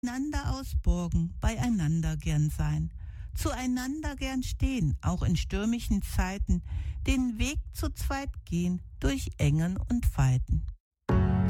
Einander ausborgen, beieinander gern sein, zueinander gern stehen, auch in stürmischen Zeiten, den Weg zu zweit gehen, durch Engen und Weiten.